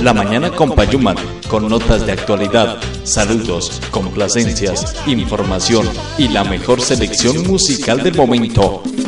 La mañana con Payuman, con notas de actualidad, saludos, complacencias, información y la mejor selección musical del momento.